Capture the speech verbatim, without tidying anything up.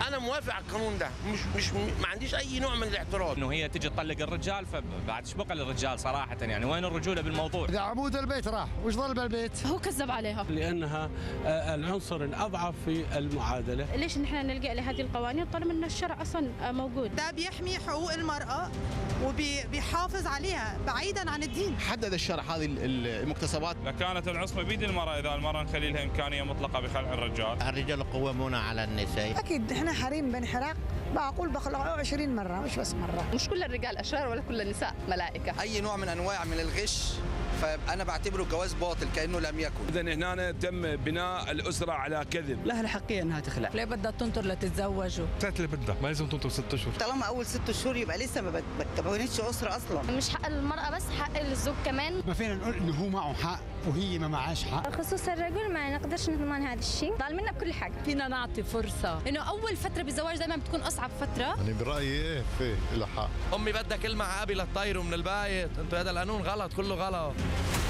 انا موافق على القانون ده، مش مش ما عنديش اي نوع من الاعتراض. انه هي تجي تطلق الرجال، فبعد ايش بقى للرجال صراحه يعني؟ وين الرجوله بالموضوع؟ اذا عمود البيت راح وش ظل بالبيت؟ هو كذب عليها لانها العنصر الاضعف في المعادله. ليش نحن نلجا لهذه القوانين طالما ان الشرع اصلا موجود؟ ده بيحمي حقوق المراه وبيحافظ عليها بعيدا عن الدين. حدد الشرع هذه المكتسبات. لكانت العصمه بيد المراه، اذا المراه نخلي لها امكانيه مطلقه بخلع الرجال. الرجال قوامون على النساء. اكيد احنا حريم بني حراق، بقول بخلعه عشرين مره مش بس مره. مش كل الرجال اشرار ولا كل النساء ملائكه. اي نوع من انواع من الغش فانا بعتبره جواز باطل كانه لم يكن. اذا هنا تم بناء الاسره على كذب. لها الحقيه انها تخلع. ليه بدها تنطر لتتزوجوا؟ ساعة اللي بدها، ما لازم تنطر ست اشهر. طالما اول ست شهور يبقى لسه ما بتكونتش اسره اصلا. مش حق المراه بس، حق الزوج كمان. ما فينا نقول انه هو معه حق وهي ما معاش حق. خصوص الرجل ما نقدرش نضمن هذا الشيء، ضال منا بكل حاجه. فينا نعطي فرصه، انه اول فتره بالزواج دائما بتكون اصعب فتره. يعني برايي ايه في له حق. امي بدها كلمه عابي للطير من البايت، انتوا هذا القانون غلط، كله غلط.